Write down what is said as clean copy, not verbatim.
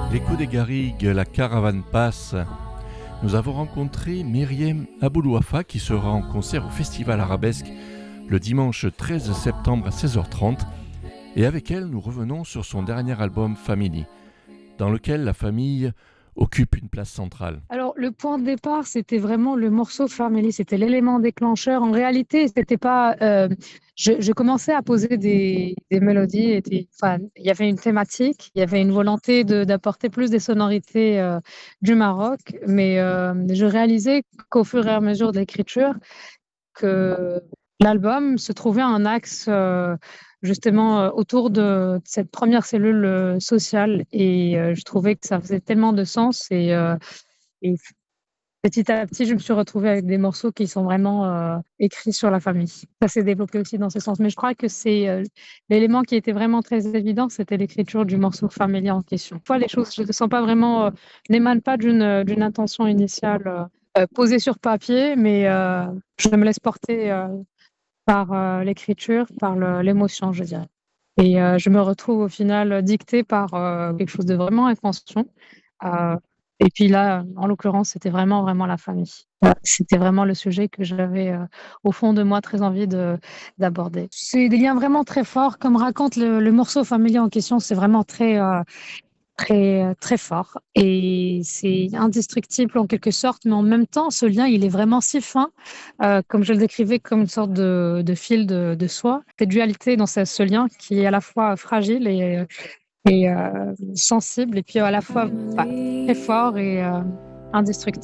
L'écho des garrigues, la caravane passe. Nous avons rencontré Myriam Aboulouafa qui sera en concert au Festival Arabesque le dimanche 13 septembre à 16h30. Et avec elle, nous revenons sur son dernier album Family, dans lequel la famille occupe une place centrale. Alors, le point de départ, c'était vraiment le morceau Family, c'était l'élément déclencheur. En réalité, c'était pas. Je commençais à poser des mélodies, enfin, il y avait une thématique, il y avait une volonté d'apporter plus des sonorités du Maroc, mais je réalisais qu'au fur et à mesure de l'écriture, que l'album se trouvait un axe justement autour de cette première cellule sociale et je trouvais que ça faisait tellement de sens et petit à petit je me suis retrouvée avec des morceaux qui sont vraiment écrits sur la famille. Ça s'est développé aussi dans ce sens, mais je crois que c'est l'élément qui était vraiment très évident, c'était l'écriture du morceau familier en question. Parfois les choses, je ne sens pas vraiment, n'émanent pas d'une intention initiale posée sur papier, mais je me laisse porter par l'écriture, par l'émotion, je dirais. Et je me retrouve au final dictée par quelque chose de vraiment inconscient. Euh, et puis là, en l'occurrence, c'était vraiment, vraiment la famille. C'était vraiment le sujet que j'avais au fond de moi très envie d'aborder. C'est des liens vraiment très forts. Comme raconte le morceau familier en question, c'est vraiment très fort et c'est indestructible en quelque sorte, mais en même temps, ce lien, il est vraiment si fin, comme je le décrivais, comme une sorte de fil de soie. Cette dualité dans ce lien qui est à la fois fragile et sensible, et puis à la fois très fort et indestructible.